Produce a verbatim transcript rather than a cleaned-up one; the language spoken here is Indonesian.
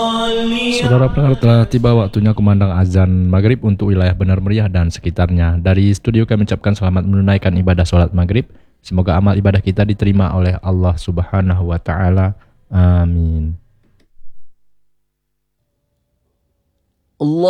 Saudara pendengar, telah tiba waktunya kumandang azan maghrib untuk wilayah Benar Meriah dan sekitarnya. Dari studio kami ucapkan selamat menunaikan ibadah sholat maghrib. Semoga amal ibadah kita diterima oleh Allah Subhanahu wa Ta'ala. Amin. Allah